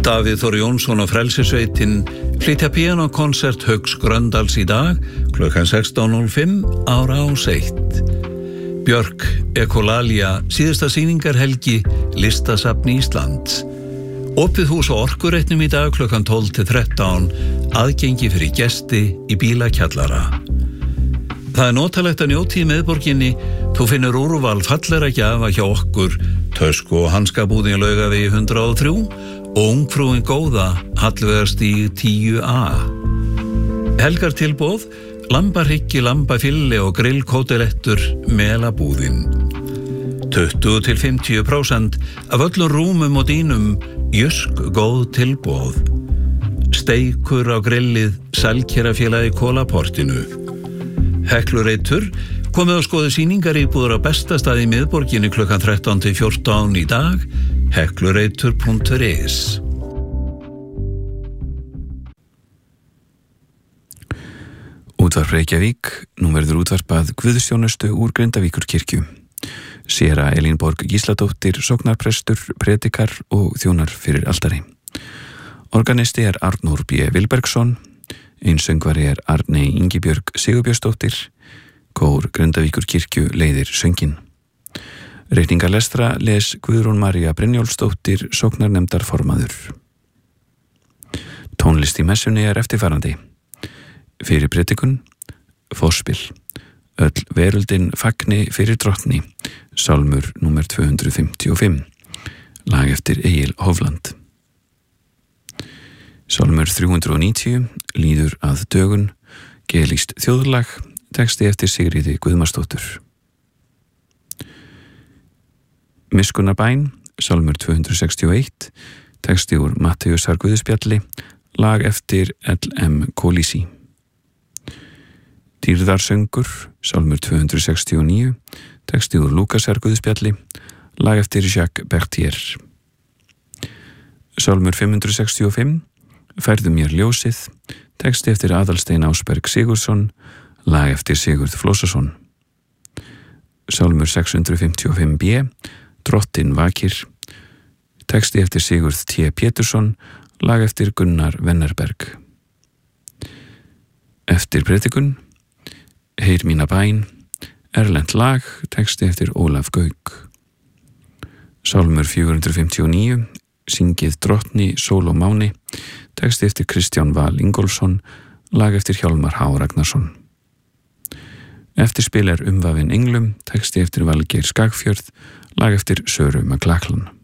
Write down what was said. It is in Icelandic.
Davíð Þór Jónsson og Frelsisveitin flytja píanókonsert Hauks Gröndals í dag klukkan 16:05 á Rás 1. Björk Ekolalia síðasta sýningarhelgi Listasafni Íslands. Opið hús á Orkureitnum í dag klukkan 12 til 13, aðgengi fyrir gesti í bílakjallara. Það notalegt að njóta í miðborginni, þú finnur úrval fallegra gjafa hjá okkur, tösku og hanskabúðin Laugavegi 103 og Ungfrúin góða Hallveigarstíg 10A. Helgartilboð, lambahryggi, lambafilli og grillkótelettur Melabúðin. 20-50% af öllum rúmum og dýnum, Jysk góð tilboð. Steikur á grillið, Selkerafélagi Kólaportinu. Heklureitur, komið að skoða sýningaríbúður á besta stað í miðborginni klukkan 13 til 14 í dag, heklureitur.is. Útvarp Reykjavík, nú verður útvarpað guðsþjónustu úr Grindavíkurkirkju. Séra Elínborg Gísladóttir, sóknarprestur, predikar og þjónar fyrir altari. Organisti er Arnór B. Vilbergsson, einsöngvari er Arney Ingibjörg Sigurbjörnsdóttir, kór Grindavíkurkirkju leiðir söngin. Reikningalestra les Guðrún María Brynjólfsdóttir, sóknarnefndarformaður. Tónlist í messunni er eftirfarandi. Fyrir predikun, forspil. Öll veröldin fagni fyrir drottni, sálmur númer 255, lag eftir Egil Hofland. Sálmur 390, líður að dögun, gelískt þjóðlag, texti eftir Sigríði Guðmarsdóttur. Miskunnarbæn, sálmur 261, texti úr Mattheusar Guðspjalli, lag eftir L.M. Kólísi. Dýrðarsöngur, sálmur 269, texti úr Lúkasar Guðspjalli, lag eftir Jacques Bertier. Sálmur 565, Færðu mér ljósið, texti eftir Aðalstein Ásberg Sigurðsson, lag eftir Sigurð Flósason. Sálmur 655b, Drottin vakir, texti eftir Sigurð T. Pétursson, lag eftir Gunnar Vennerberg. Eftir predikun, Heyr mína bæn, erlent lag, texti eftir Ólaf Gauk. Sálmur 459, Syngið drottni, sól og máni, texti eftir Kristján Val Ingólfsson, lag eftir Hjálmar H. Ragnarsson. Eftirspil er Umvafin englum, texti eftir Valgeir Skagfjörð, lag eftir Söru McLachlan.